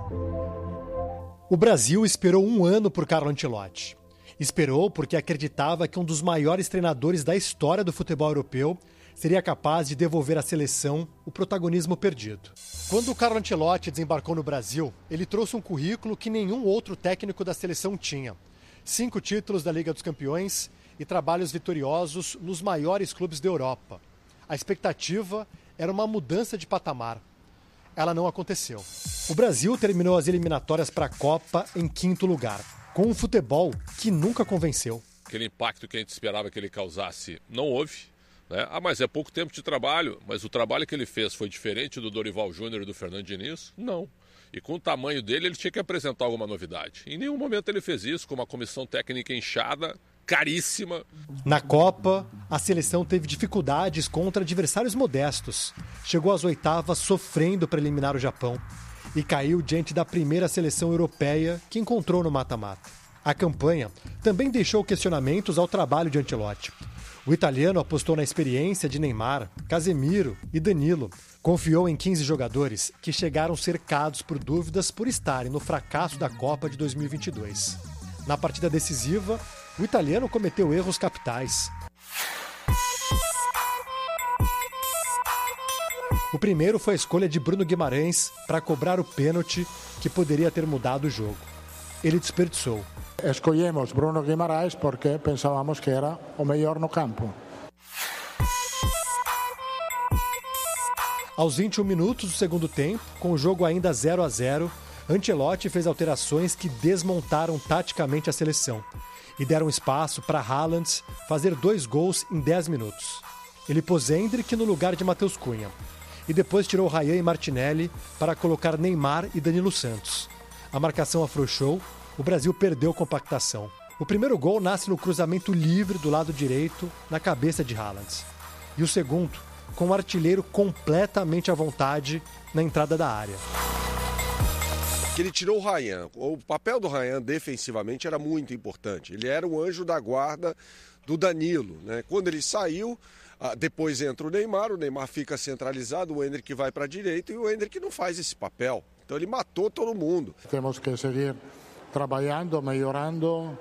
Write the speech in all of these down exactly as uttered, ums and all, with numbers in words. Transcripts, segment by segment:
O Brasil esperou um ano por Carlo Ancelotti. Esperou porque acreditava que um dos maiores treinadores da história do futebol europeu seria capaz de devolver à seleção o protagonismo perdido. Quando o Carlo Ancelotti desembarcou no Brasil, ele trouxe um currículo que nenhum outro técnico da seleção tinha. Cinco títulos da Liga dos Campeões e trabalhos vitoriosos nos maiores clubes da Europa. A expectativa era uma mudança de patamar. Ela não aconteceu. O Brasil terminou as eliminatórias para a Copa em quinto lugar, com um futebol que nunca convenceu. Aquele impacto que a gente esperava que ele causasse não houve. Né? Ah, mas é pouco tempo de trabalho. Mas o trabalho que ele fez foi diferente do Dorival Júnior e do Fernando Diniz? Não. E com o tamanho dele, ele tinha que apresentar alguma novidade. Em nenhum momento ele fez isso, com uma comissão técnica inchada, caríssima. Na Copa, a seleção teve dificuldades contra adversários modestos. Chegou às oitavas sofrendo para eliminar o Japão e caiu diante da primeira seleção europeia que encontrou no mata-mata. A campanha também deixou questionamentos ao trabalho de Ancelotti. O italiano apostou na experiência de Neymar, Casemiro e Danilo. Confiou em quinze jogadores que chegaram cercados por dúvidas por estarem no fracasso da Copa de dois mil e vinte e dois. Na partida decisiva, o italiano cometeu erros capitais. O primeiro foi a escolha de Bruno Guimarães para cobrar o pênalti que poderia ter mudado o jogo. Ele desperdiçou. Escolhemos Bruno Guimarães porque pensávamos que era o melhor no campo. Aos vinte e um minutos do segundo tempo, com o jogo ainda zero a zero, Ancelotti fez alterações que desmontaram taticamente a seleção e deram espaço para Haaland fazer dois gols em dez minutos. Ele pôs Endrick no lugar de Matheus Cunha e depois tirou Ryan e Martinelli para colocar Neymar e Danilo Santos. A marcação afrouxou, o Brasil perdeu compactação. O primeiro gol nasce no cruzamento livre do lado direito, na cabeça de Haaland. E o segundo, com o artilheiro completamente à vontade na entrada da área. Que ele tirou o Ryan. O papel do Ryan defensivamente era muito importante. Ele era o anjo da guarda do Danilo, né? Quando ele saiu, depois entra o Neymar, o Neymar fica centralizado, o Endrick vai para a direita e o Endrick não faz esse papel. Então ele matou todo mundo. Temos que seguir trabalhando, melhorando,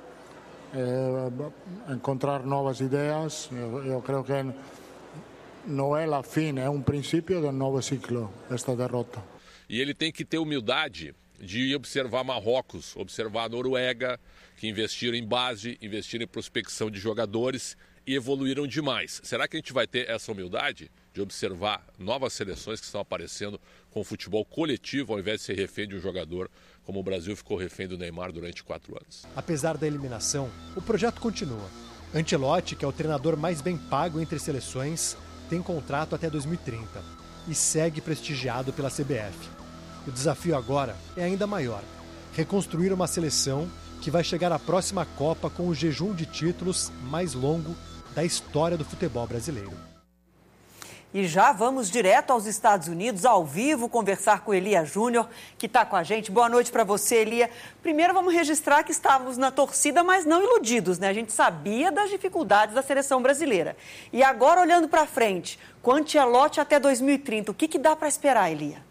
eh, encontrar novas ideias. Eu, eu creio que não é a fim, é um princípio de um novo ciclo, esta derrota. E ele tem que ter humildade de observar Marrocos, observar a Noruega, que investiram em base, investiram em prospecção de jogadores e evoluíram demais. Será que a gente vai ter essa humildade de observar novas seleções que estão aparecendo com futebol coletivo ao invés de ser refém de um jogador, como o Brasil ficou refém do Neymar durante quatro anos? Apesar da eliminação, o projeto continua. Ancelotti, que é o treinador mais bem pago entre seleções, tem contrato até dois mil e trinta e segue prestigiado pela C B F. O desafio agora é ainda maior: reconstruir uma seleção que vai chegar à próxima Copa com o jejum de títulos mais longo da história do futebol brasileiro. E já vamos direto aos Estados Unidos, ao vivo, conversar com Elia Júnior, que está com a gente. Boa noite para você, Elia. Primeiro vamos registrar que estávamos na torcida, mas não iludidos, né? A gente sabia das dificuldades da seleção brasileira. E agora, olhando para frente, com Ancelotti até dois mil e trinta, o que, que dá para esperar, Elia?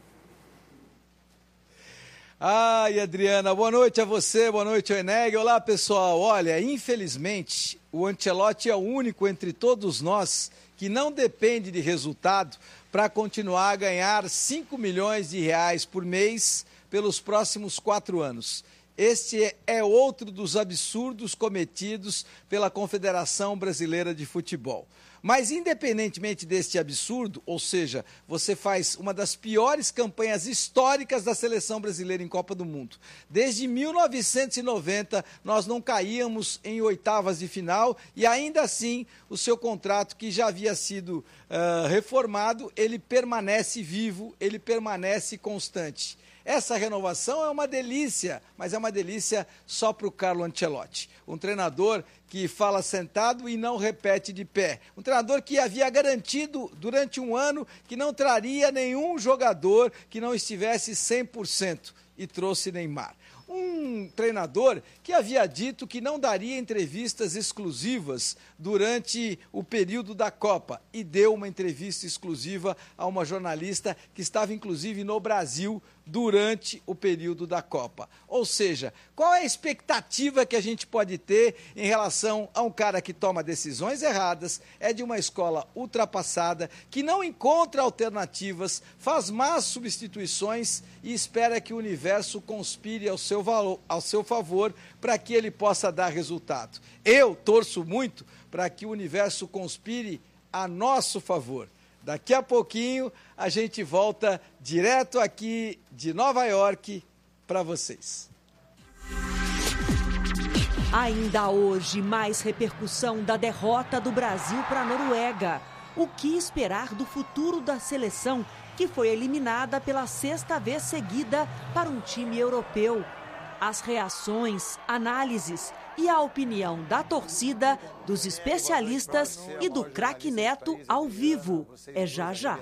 Ai, Adriana, boa noite a você, boa noite ao Eneg. Olá, pessoal. Olha, infelizmente, o Ancelotti é o único entre todos nós que não depende de resultado para continuar a ganhar cinco milhões de reais por mês pelos próximos quatro anos. Este é outro dos absurdos cometidos pela Confederação Brasileira de Futebol. Mas, independentemente deste absurdo, ou seja, você faz uma das piores campanhas históricas da seleção brasileira em Copa do Mundo. Desde mil novecentos e noventa, nós não caíamos em oitavas de final e, ainda assim, o seu contrato, que já havia sido uh, reformado, ele permanece vivo, ele permanece constante. Essa renovação é uma delícia, mas é uma delícia só para o Carlo Ancelotti. Um treinador que fala sentado e não repete de pé. Um treinador que havia garantido durante um ano que não traria nenhum jogador que não estivesse cem por cento e trouxe Neymar. Um treinador que havia dito que não daria entrevistas exclusivas durante o período da Copa e deu uma entrevista exclusiva a uma jornalista que estava inclusive no Brasil durante o período da Copa. Ou seja, qual é a expectativa que a gente pode ter em relação a um cara que toma decisões erradas, é de uma escola ultrapassada, que não encontra alternativas, faz más substituições e espera que o universo conspire ao seu, valor, ao seu favor para que ele possa dar resultado. Eu torço muito para que o universo conspire a nosso favor. Daqui a pouquinho a gente volta direto aqui de Nova York para vocês. Ainda hoje, mais repercussão da derrota do Brasil para a Noruega. O que esperar do futuro da seleção, que foi eliminada pela sexta vez seguida para um time europeu? As reações, análises e a opinião da torcida, dos especialistas e do craque Neto ao vivo. É já já.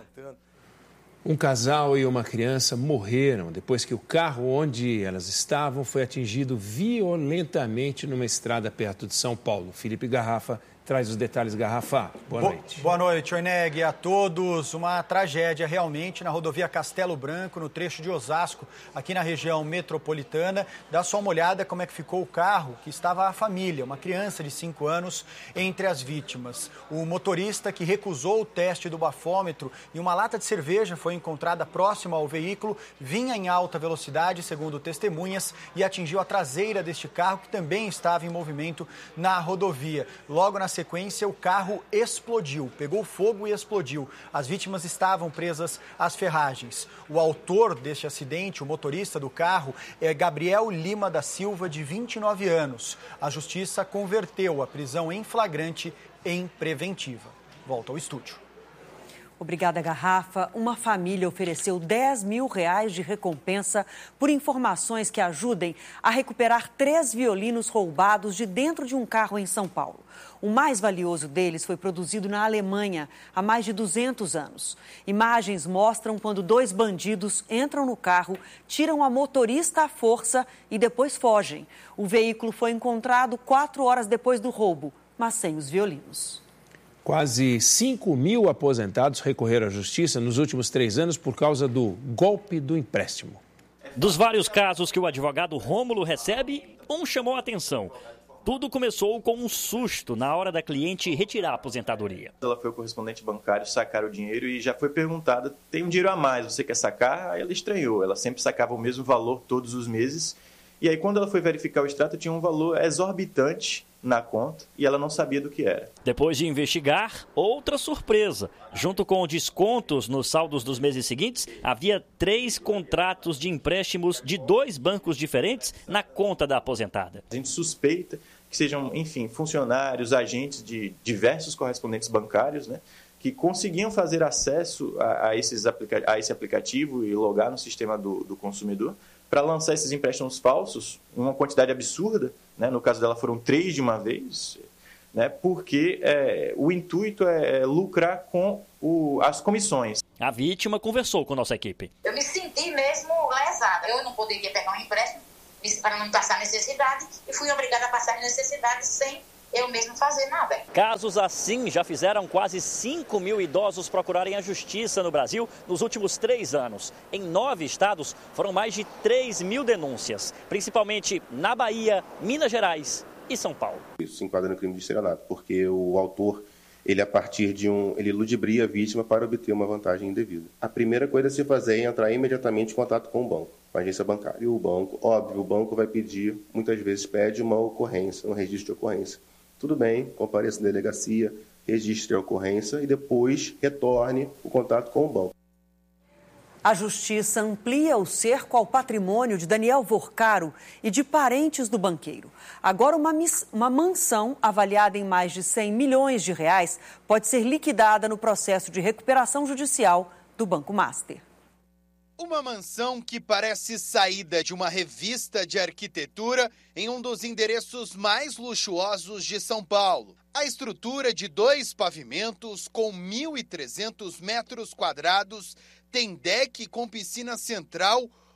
Um casal e uma criança morreram depois que o carro onde elas estavam foi atingido violentamente numa estrada perto de São Paulo. Felipe Garrafa traz os detalhes. Garrafa, boa Bo noite. Boa noite, Oineg, a todos. Uma tragédia realmente na rodovia Castelo Branco, no trecho de Osasco, aqui na região metropolitana. Dá só uma olhada como é que ficou o carro, que estava a família, uma criança de cinco anos, entre as vítimas. O motorista que recusou o teste do bafômetro e uma lata de cerveja foi encontrada próxima ao veículo, vinha em alta velocidade, segundo testemunhas, e atingiu a traseira deste carro, que também estava em movimento na rodovia. Logo na sequência, o carro explodiu, pegou fogo e explodiu. As vítimas estavam presas às ferragens. O autor deste acidente, o motorista do carro, é Gabriel Lima da Silva, de vinte e nove anos. A justiça converteu a prisão em flagrante em preventiva. Volta ao estúdio. Obrigada, Garrafa. Uma família ofereceu dez mil reais de recompensa por informações que ajudem a recuperar três violinos roubados de dentro de um carro em São Paulo. O mais valioso deles foi produzido na Alemanha há mais de duzentos anos. Imagens mostram quando dois bandidos entram no carro, tiram a motorista à força e depois fogem. O veículo foi encontrado quatro horas depois do roubo, mas sem os violinos. Quase cinco mil aposentados recorreram à justiça nos últimos três anos por causa do golpe do empréstimo. Dos vários casos que o advogado Rômulo recebe, um chamou a atenção. Tudo começou com um susto na hora da cliente retirar a aposentadoria. Ela foi ao correspondente bancário sacar o dinheiro e já foi perguntada, tem um dinheiro a mais, você quer sacar? Aí ela estranhou, ela sempre sacava o mesmo valor todos os meses. E aí quando ela foi verificar o extrato, tinha um valor exorbitante na conta e ela não sabia do que era. Depois de investigar, outra surpresa. Junto com descontos nos saldos dos meses seguintes, havia três contratos de empréstimos de dois bancos diferentes na conta da aposentada. A gente suspeita que sejam, enfim, funcionários, agentes de diversos correspondentes bancários, né, que conseguiam fazer acesso a, a, esses aplica- a esse aplicativo e logar no sistema do, do consumidor para lançar esses empréstimos falsos, uma quantidade absurda, né? No caso dela foram três de uma vez, né? Porque é, o intuito é lucrar com o, as comissões. A vítima conversou com a nossa equipe. Eu me senti mesmo lesada. Eu não poderia pegar um empréstimo para não passar necessidade e fui obrigada a passar necessidade sem eu mesmo fazer nada. Casos assim já fizeram quase cinco mil idosos procurarem a justiça no Brasil nos últimos três anos. Em nove estados foram mais de três mil denúncias, principalmente na Bahia, Minas Gerais e São Paulo. Isso se enquadra no crime de estelionato, porque o autor, ele a partir de um, ele ludibria a vítima para obter uma vantagem indevida. A primeira coisa a se fazer é entrar imediatamente em contato com o banco, com a agência bancária. E o banco, óbvio, o banco vai pedir, muitas vezes pede uma ocorrência, um registro de ocorrência. Tudo bem, compareça na delegacia, registre a ocorrência e depois retorne o contato com o banco. A Justiça amplia o cerco ao patrimônio de Daniel Vorcaro e de parentes do banqueiro. Agora, uma, uma mansão avaliada em mais de cem milhões de reais pode ser liquidada no processo de recuperação judicial do Banco Master. Uma mansão que parece saída de uma revista de arquitetura em um dos endereços mais luxuosos de São Paulo. A estrutura de dois pavimentos com mil e trezentos metros quadrados tem deck com piscina central,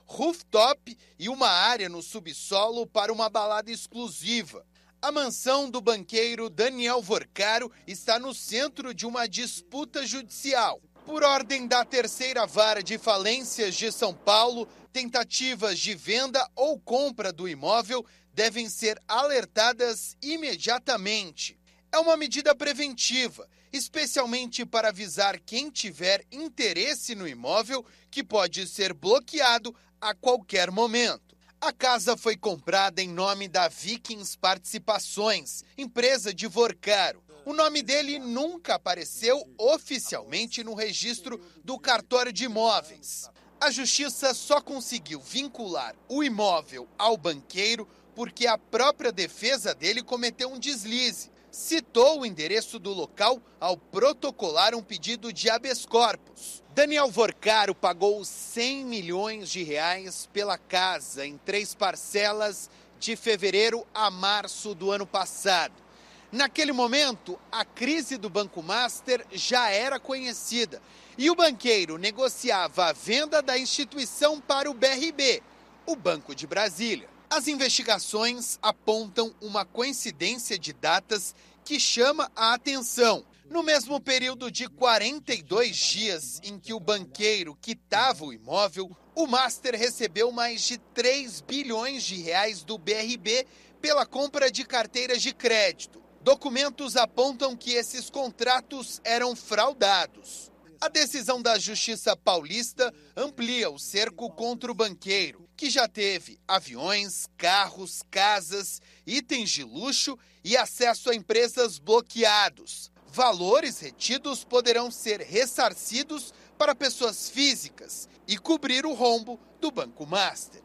rooftop e uma área no subsolo para uma balada exclusiva. A mansão do banqueiro Daniel Vorcaro está no centro de uma disputa judicial. Por ordem da terceira vara de falências de São Paulo, tentativas de venda ou compra do imóvel devem ser alertadas imediatamente. É uma medida preventiva, especialmente para avisar quem tiver interesse no imóvel, que pode ser bloqueado a qualquer momento. A casa foi comprada em nome da Vikings Participações, empresa de Vorcaro. O nome dele nunca apareceu oficialmente no registro do cartório de imóveis. A justiça só conseguiu vincular o imóvel ao banqueiro porque a própria defesa dele cometeu um deslize. Citou o endereço do local ao protocolar um pedido de habeas corpus. Daniel Vorcaro pagou cem milhões de reais pela casa em três parcelas de fevereiro a março do ano passado. Naquele momento, a crise do Banco Master já era conhecida e o banqueiro negociava a venda da instituição para o B R B, o Banco de Brasília. As investigações apontam uma coincidência de datas que chama a atenção. No mesmo período de quarenta e dois dias em que o banqueiro quitava o imóvel, o Master recebeu mais de três bilhões de reais do B R B pela compra de carteiras de crédito. Documentos apontam que esses contratos eram fraudados. A decisão da Justiça Paulista amplia o cerco contra o banqueiro, que já teve aviões, carros, casas, itens de luxo e acesso a empresas bloqueados. Valores retidos poderão ser ressarcidos para pessoas físicas e cobrir o rombo do Banco Master.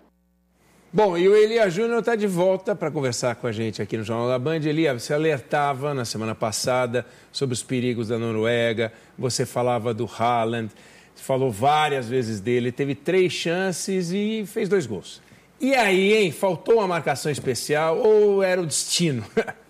Bom, e o Elia Júnior está de volta para conversar com a gente aqui no Jornal da Band. Elia, você alertava na semana passada sobre os perigos da Noruega, você falava do Haaland, falou várias vezes dele, teve três chances e fez dois gols. E aí, hein? Faltou uma marcação especial ou era o destino?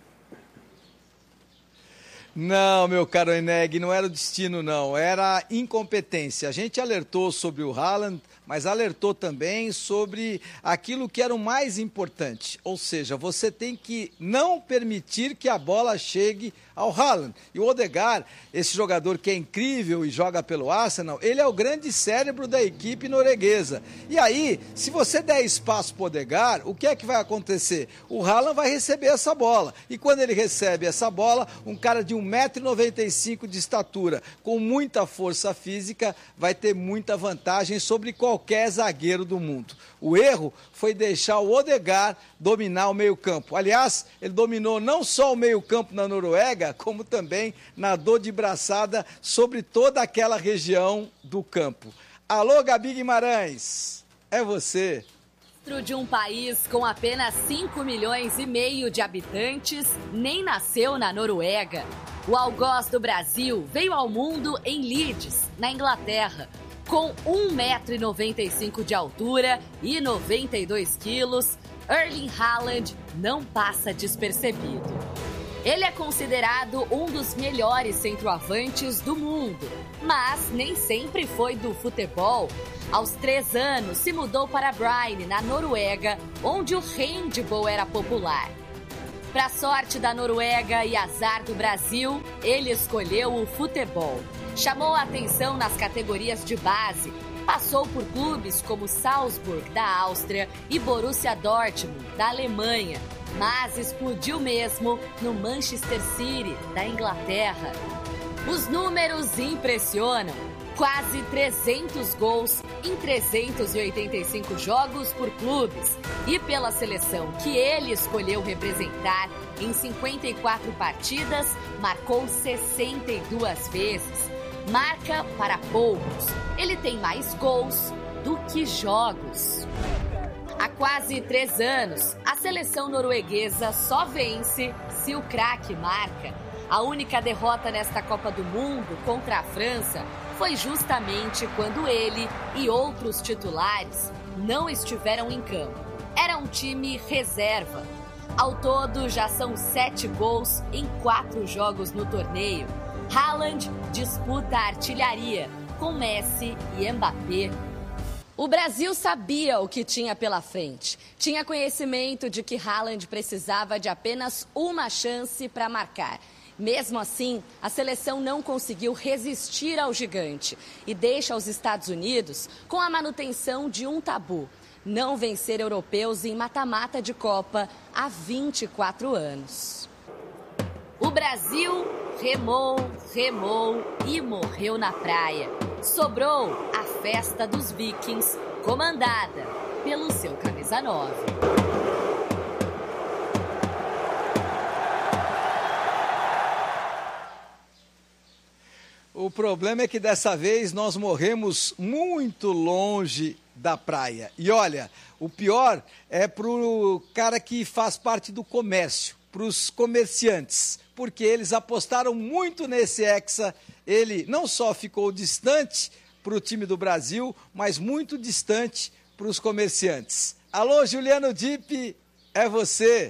Não, meu caro Eneg, não era o destino, não. Era a incompetência. A gente alertou sobre o Haaland, mas alertou também sobre aquilo que era o mais importante. Ou seja, você tem que não permitir que a bola chegue ao Haaland. E o Odegaard, esse jogador que é incrível e joga pelo Arsenal, ele é o grande cérebro da equipe norueguesa. E aí, se você der espaço para o Odegaard, o que é que vai acontecer? O Haaland vai receber essa bola. E quando ele recebe essa bola, um cara de um metro e noventa e cinco de estatura, com muita força física, vai ter muita vantagem sobre qualquer zagueiro do mundo. O erro foi deixar o Odegaard dominar o meio-campo. Aliás, ele dominou não só o meio-campo na Noruega, como também nadou de braçada sobre toda aquela região do campo. Alô, Gabi Guimarães, é você. Dentro de um país com apenas cinco milhões e meio de habitantes, nem nasceu na Noruega. O algoz do Brasil veio ao mundo em Leeds, na Inglaterra. Com um metro e noventa e cinco de altura e noventa e dois quilos, Erling Haaland não passa despercebido. Ele é considerado um dos melhores centroavantes do mundo, mas nem sempre foi do futebol. Aos três anos, se mudou para Bryne, na Noruega, onde o handball era popular. Para sorte da Noruega e azar do Brasil, ele escolheu o futebol. Chamou a atenção nas categorias de base. Passou por clubes como Salzburg, da Áustria, e Borussia Dortmund, da Alemanha. Mas explodiu mesmo no Manchester City, da Inglaterra. Os números impressionam. Quase trezentos gols em trezentos e oitenta e cinco jogos por clubes. E pela seleção que ele escolheu representar, em cinquenta e quatro partidas, marcou sessenta e duas vezes. Marca para poucos. Ele tem mais gols do que jogos. Há quase três anos, a seleção norueguesa só vence se o craque marca. A única derrota nesta Copa do Mundo contra a França foi justamente quando ele e outros titulares não estiveram em campo. Era um time reserva. Ao todo, já são sete gols em quatro jogos no torneio. Haaland disputa a artilharia com Messi e Mbappé. O Brasil sabia o que tinha pela frente. Tinha conhecimento de que Haaland precisava de apenas uma chance para marcar. Mesmo assim, a seleção não conseguiu resistir ao gigante e deixa os Estados Unidos com a manutenção de um tabu: não vencer europeus em mata-mata de Copa há vinte e quatro anos. O Brasil remou, remou e morreu na praia. Sobrou a festa dos Vikings, comandada pelo seu camisa nove. O problema é que dessa vez nós morremos muito longe da praia. E olha, o pior é para o cara que faz parte do comércio, para os comerciantes, porque eles apostaram muito nesse Hexa. Ele não só ficou distante para o time do Brasil, mas muito distante para os comerciantes. Alô, Juliano Dipp, é você.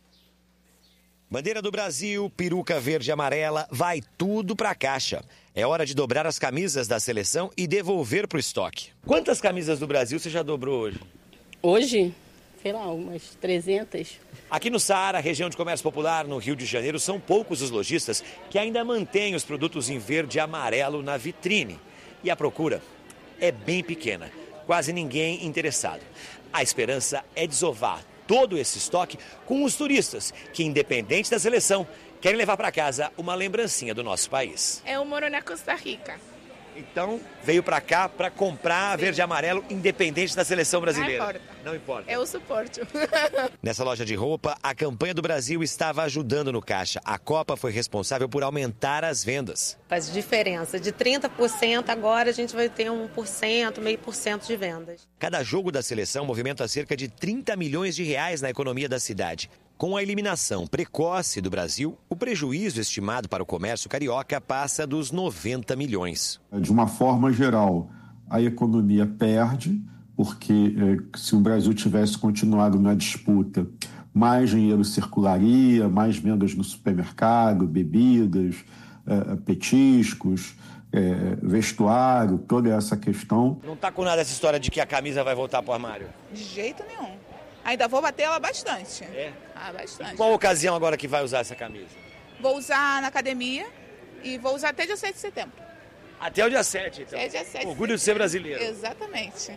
Bandeira do Brasil, peruca verde e amarela, vai tudo para a caixa. É hora de dobrar as camisas da seleção e devolver para o estoque. Quantas camisas do Brasil você já dobrou hoje? Hoje? Sei lá, umas trezentas. Aqui no Saara, região de comércio popular, no Rio de Janeiro, são poucos os lojistas que ainda mantêm os produtos em verde e amarelo na vitrine. E a procura é bem pequena, quase ninguém interessado. A esperança é desovar todo esse estoque com os turistas, que, independente da seleção, querem levar para casa uma lembrancinha do nosso país. Eu moro na Costa Rica. Então, veio para cá para comprar verde e amarelo, independente da seleção brasileira. Não importa. Não importa. Eu suporto. Nessa loja de roupa, a campanha do Brasil estava ajudando no caixa. A Copa foi responsável por aumentar as vendas. Faz diferença. De trinta por cento, agora a gente vai ter um por cento, meio por cento de vendas. Cada jogo da seleção movimenta cerca de trinta milhões de reais na economia da cidade. Com a eliminação precoce do Brasil, o prejuízo estimado para o comércio carioca passa dos noventa milhões. De uma forma geral, a economia perde, porque eh, se o Brasil tivesse continuado na disputa, mais dinheiro circularia, mais vendas no supermercado, bebidas, eh, petiscos, eh, vestuário, toda essa questão. Não está com nada essa história de que a camisa vai voltar para o armário? De jeito nenhum. Ainda vou bater ela bastante. É? Ah, bastante. E qual ocasião agora que vai usar essa camisa? Vou usar na academia e vou usar até dia sete de setembro. Até o dia sete, então. Até dia sete. Orgulho de ser brasileiro. Exatamente.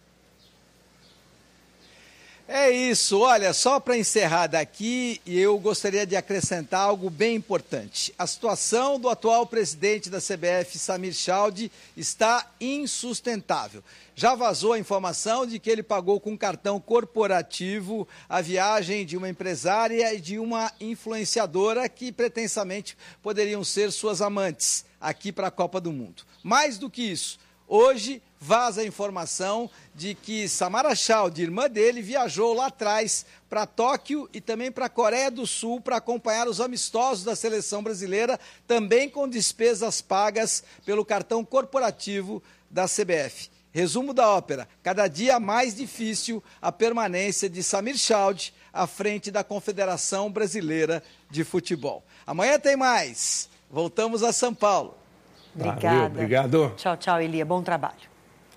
É isso, olha, só para encerrar daqui, eu gostaria de acrescentar algo bem importante. A situação do atual presidente da C B F, Samir Chaldie, está insustentável. Já vazou a informação de que ele pagou com cartão corporativo a viagem de uma empresária e de uma influenciadora que pretensamente poderiam ser suas amantes aqui para a Copa do Mundo. Mais do que isso, hoje vaza a informação de que Samara Chaldie, irmã dele, viajou lá atrás para Tóquio e também para a Coreia do Sul para acompanhar os amistosos da seleção brasileira, também com despesas pagas pelo cartão corporativo da C B F. Resumo da ópera: cada dia mais difícil a permanência de Samir Chaldie à frente da Confederação Brasileira de Futebol. Amanhã tem mais. Voltamos a São Paulo. Obrigada. Valeu, obrigado. Tchau, tchau, Elia. Bom trabalho.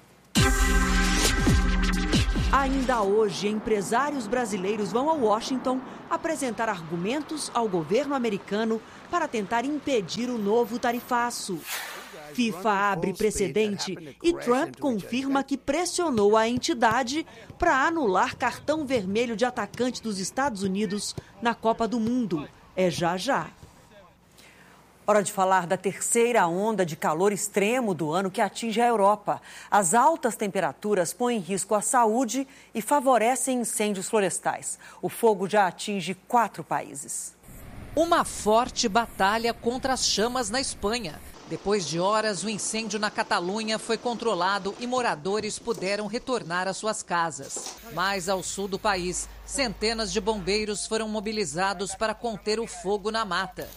Ainda hoje, empresários brasileiros vão a Washington apresentar argumentos ao governo americano para tentar impedir o novo tarifaço. FIFA abre precedente e Trump confirma que pressionou a entidade para anular cartão vermelho de atacante dos Estados Unidos na Copa do Mundo. É já já. Hora de falar da terceira onda de calor extremo do ano que atinge a Europa. As altas temperaturas põem em risco a saúde e favorecem incêndios florestais. O fogo já atinge quatro países. Uma forte batalha contra as chamas na Espanha. Depois de horas, o incêndio na Catalunha foi controlado e moradores puderam retornar às suas casas. Mais ao sul do país, centenas de bombeiros foram mobilizados para conter o fogo na mata.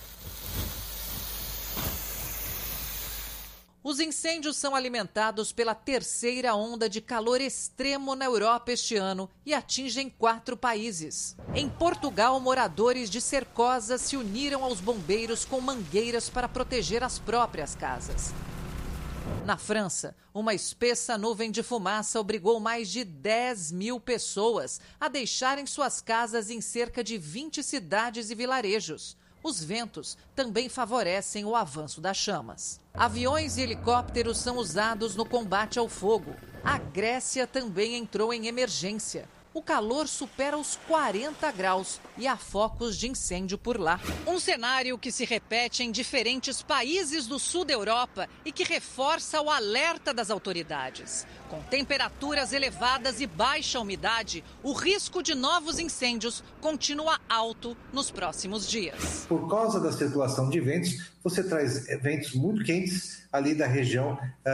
Os incêndios são alimentados pela terceira onda de calor extremo na Europa este ano e atingem quatro países. Em Portugal, moradores de Cercosa se uniram aos bombeiros com mangueiras para proteger as próprias casas. Na França, uma espessa nuvem de fumaça obrigou mais de dez mil pessoas a deixarem suas casas em cerca de vinte cidades e vilarejos. Os ventos também favorecem o avanço das chamas. Aviões e helicópteros são usados no combate ao fogo. A Grécia também entrou em emergência. O calor supera os quarenta graus e há focos de incêndio por lá. Um cenário que se repete em diferentes países do sul da Europa e que reforça o alerta das autoridades. Com temperaturas elevadas e baixa umidade, o risco de novos incêndios continua alto nos próximos dias. Por causa da circulação de ventos, você traz ventos muito quentes ali da região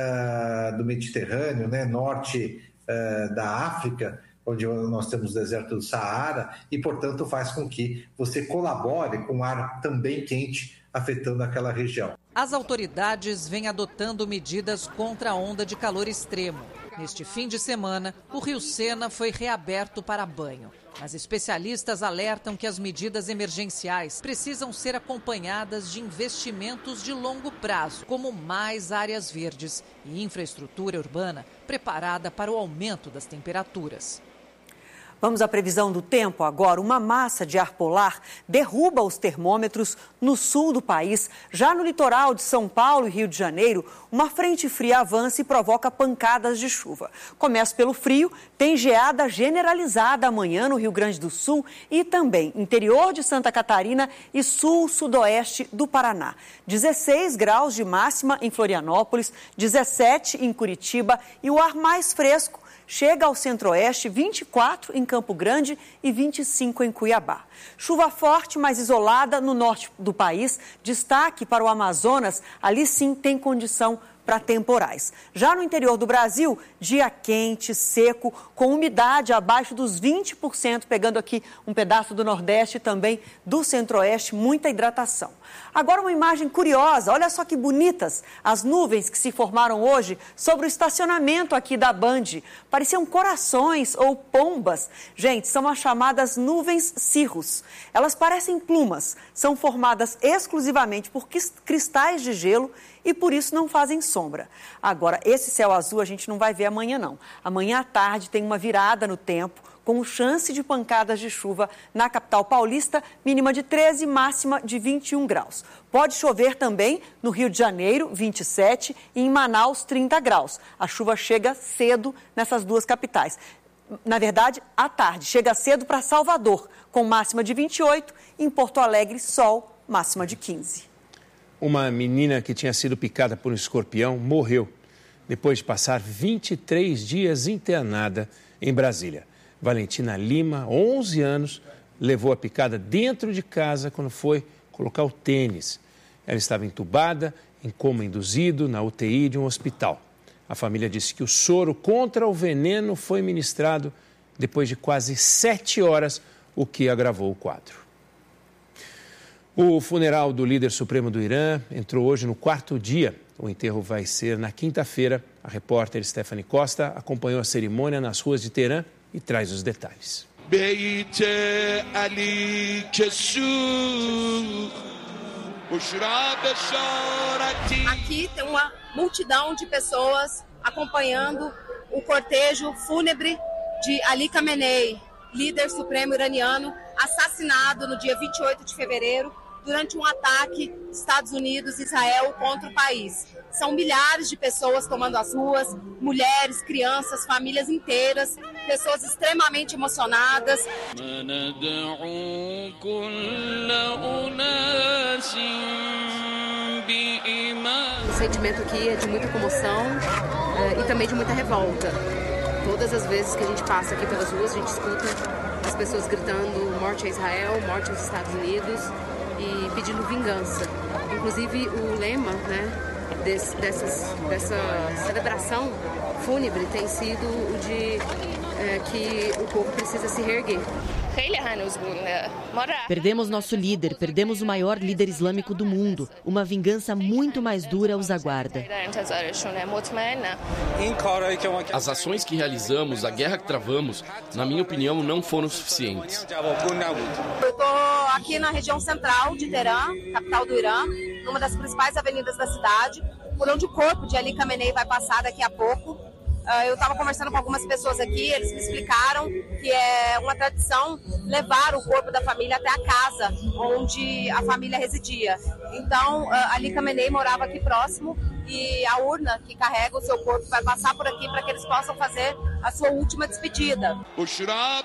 uh, do Mediterrâneo, né, norte uh, da África, onde nós temos o deserto do Saara, e, portanto, faz com que você colabore com ar também quente afetando aquela região. As autoridades vêm adotando medidas contra a onda de calor extremo. Neste fim de semana, o Rio Sena foi reaberto para banho. Mas especialistas alertam que as medidas emergenciais precisam ser acompanhadas de investimentos de longo prazo, como mais áreas verdes e infraestrutura urbana preparada para o aumento das temperaturas. Vamos à previsão do tempo agora. Uma massa de ar polar derruba os termômetros no sul do país. Já no litoral de São Paulo e Rio de Janeiro, uma frente fria avança e provoca pancadas de chuva. Começa pelo frio, tem geada generalizada amanhã no Rio Grande do Sul e também interior de Santa Catarina e sul-sudoeste do Paraná. dezesseis graus de máxima em Florianópolis, dezessete em Curitiba e o ar mais fresco chega ao centro-oeste, vinte e quatro em Campo Grande e vinte e cinco em Cuiabá. Chuva forte, mas isolada no norte do país. Destaque para o Amazonas, ali sim tem condição para temporais. Já no interior do Brasil, dia quente, seco, com umidade abaixo dos vinte por cento, pegando aqui um pedaço do Nordeste e também do Centro-Oeste, muita hidratação. Agora uma imagem curiosa, olha só que bonitas as nuvens que se formaram hoje sobre o estacionamento aqui da Band. Pareciam corações ou pombas. Gente, são as chamadas nuvens cirrus. Elas parecem plumas, são formadas exclusivamente por cristais de gelo e por isso não fazem sombra. Agora, esse céu azul a gente não vai ver amanhã não. Amanhã à tarde tem uma virada no tempo, com chance de pancadas de chuva na capital paulista, mínima de treze, máxima de vinte e um graus. Pode chover também no Rio de Janeiro, vinte e sete, e em Manaus, trinta graus. A chuva chega cedo nessas duas capitais. Na verdade, à tarde, chega cedo para Salvador, com máxima de vinte e oito, e em Porto Alegre, sol, máxima de quinze. Uma menina que tinha sido picada por um escorpião morreu depois de passar vinte e três dias internada em Brasília. Valentina Lima, onze anos, levou a picada dentro de casa quando foi colocar o tênis. Ela estava entubada, em coma induzido, na U T I de um hospital. A família disse que o soro contra o veneno foi ministrado depois de quase sete horas, o que agravou o quadro. O funeral do líder supremo do Irã entrou hoje no quarto dia. O enterro vai ser na quinta-feira. A repórter Stephanie Costa acompanhou a cerimônia nas ruas de Teherã e traz os detalhes. Aqui tem uma multidão de pessoas acompanhando o cortejo fúnebre de Ali Khamenei, líder supremo iraniano, assassinado no dia vinte e oito de fevereiro durante um ataque Estados Unidos e Israel contra o país. São milhares de pessoas tomando as ruas, mulheres, crianças, famílias inteiras, pessoas extremamente emocionadas. O sentimento aqui é de muita comoção uh, e também de muita revolta. Todas as vezes que a gente passa aqui pelas ruas, a gente escuta as pessoas gritando morte a Israel, morte aos Estados Unidos e pedindo vingança. Inclusive o lema, né, desse, dessas, dessa celebração fúnebre tem sido o de é, que o povo precisa se reerguer. Perdemos nosso líder, perdemos o maior líder islâmico do mundo. Uma vingança muito mais dura os aguarda. As ações que realizamos, a guerra que travamos, na minha opinião, não foram suficientes. Eu estou aqui na região central de Teherã, capital do Irã, numa das principais avenidas da cidade. por onde o corpo de Ali Khamenei vai passar daqui a pouco. Eu estava conversando com algumas pessoas aqui, eles me explicaram que é uma tradição levar o corpo da família até a casa onde a família residia. Então, Ali Khamenei morava aqui próximo e a urna que carrega o seu corpo vai passar por aqui para que eles possam fazer a sua última despedida. O Shrab